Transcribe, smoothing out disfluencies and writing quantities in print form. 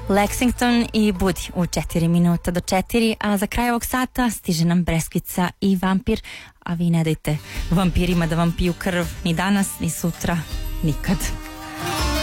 Lexington i Budi u 4 minuta do 4, a za kraj ovog sata stiže nam Breskvica i Vampir, a vi ne dajte vampirima da vam piju krv ni danas, ni sutra, nikad.